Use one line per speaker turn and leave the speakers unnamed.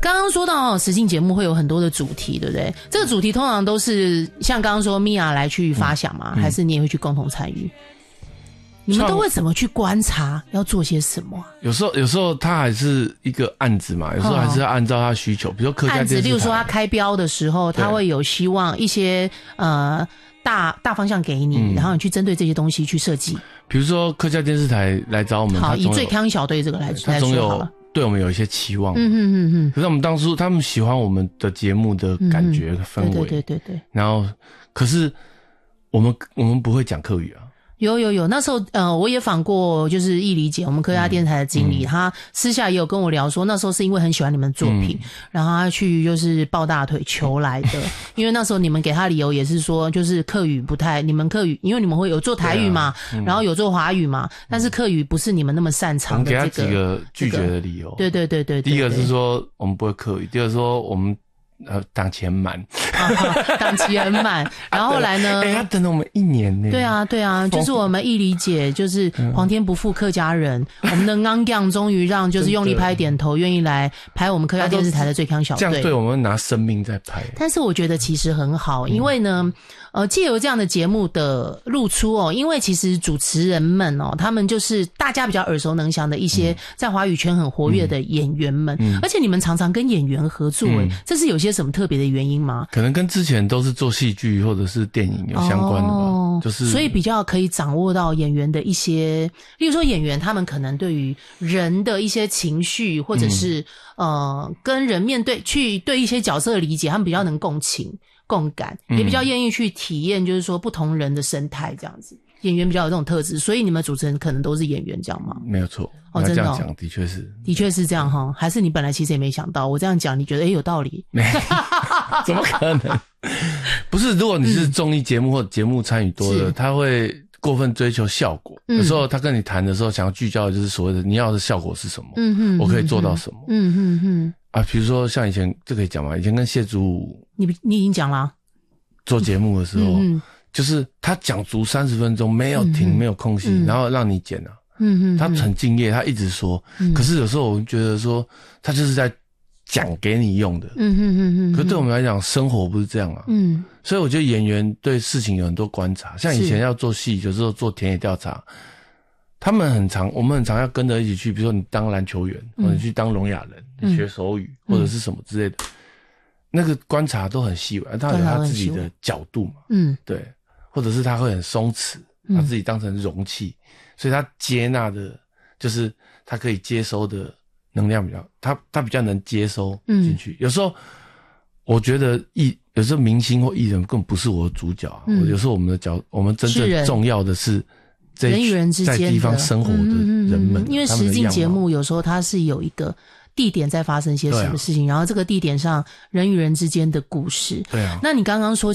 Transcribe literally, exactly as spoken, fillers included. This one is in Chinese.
刚刚说到哦，实境节目会有很多的主题，对不对？这个主题通常都是像刚刚说米娅来去发想吗？嗯、还是你也会去共同参与？你们都会怎么去观察要做些什么、啊？
有时候，有时候他还是一个案子嘛，有时候还是要按照他需求，比如说客家电视台，
案子，例如说他开标的时候，他会有希望一些呃大大方向给你、嗯，然后你去针对这些东西去设计。
比如说客家电视台来找我们，
好，以最康小队这个来来说好了。
对我们有一些期望，
嗯嗯嗯嗯。
可是我们当初他们喜欢我们的节目的感觉、嗯、氛围，
对对对对。
然后，可是我们我们不会讲客语啊。
有有有，那时候呃，我也访过，就是易理姐，我们客家电视台的经理，他、嗯、私下也有跟我聊说，那时候是因为很喜欢你们的作品、嗯，然后他去就是抱大腿求来的，因为那时候你们给他理由也是说，就是客语不太，你们客语，因为你们会有做台语嘛，啊嗯、然后有做华语嘛，但是客语不是你们那么擅长的、这个。
我们给他几个拒绝的理由。
对对对 对, 对, 对, 对。
第一个是说我们不会客语，第二个说我们。呃，档期很满，
档期很满。然后后来呢？
哎、欸，他等了我们一年呢。
对啊，对啊，就是我们易理解，就是皇天不负客家人，嗯、我们的昂将终于让就是用力拍点头，愿意来拍我们客家电视台的最康小队。
这样对我们拿生命在拍。
但是我觉得其实很好，因为呢。嗯呃，藉由这样的节目的露出哦，因为其实主持人们哦，他们就是大家比较耳熟能详的一些在华语圈很活跃的演员们，嗯嗯、而且你们常常跟演员合作，诶、嗯，这是有些什么特别的原因吗？
可能跟之前都是做戏剧或者是电影有相关的吧，哦、就是
所以比较可以掌握到演员的一些，例如说演员他们可能对于人的一些情绪，或者是、嗯、呃跟人面对去对一些角色的理解，他们比较能共情。共感，也比较愿意去体验，就是说不同人的生态这样子。演员比较有这种特质，所以你们主持人可能都是演员，这样吗？
没有错，
哦，真的、哦，
这样讲的确是，
的确是这样哈。还是你本来其实也没想到，我这样讲，你觉得诶有道理？
没，怎么可能？不是，如果你是综艺节目或者节目参与多的，他会过分追求效果。有时候他跟你谈的时候，想要聚焦的就是所谓的你要的效果是什么？嗯哼，我可以做到什么？嗯哼哼。啊，比如说像以前这可以讲嘛，以前跟谢祖武，
你你已经讲了、啊。
做节目的时候，嗯、就是他讲足三十分钟，没有停，嗯、没有空隙，嗯、然后让你剪啊。嗯他很敬业，他一直说。嗯、可是有时候我觉得说，他就是在讲给你用的。嗯哼哼哼。可是对我们来讲，生活不是这样啊。嗯。所以我觉得演员对事情有很多观察，像以前要做戏，有时候做田野调查，他们很常，我们很常要跟着一起去，比如说你当篮球员，嗯、或者去当聋哑人，你学手语、嗯、或者是什么之类的。那个观察都很细微，他有他自己的角度嘛，嗯，对，或者是他会很松弛，他自己当成容器，嗯、所以他接纳的，就是他可以接收的能量比较，他他比较能接收进去。嗯、有时候我觉得艺，有时候明星或艺人根本不是我的主角啊，嗯、有时候我们的角，我们真正重要的是这
人与人之间
在地方生活的人们，嗯嗯嗯、
因为实境节目有时候它是有一个。地点在发生些什么事情，啊、然后这个地点上人与人之间的故事。
对啊，
那你刚刚说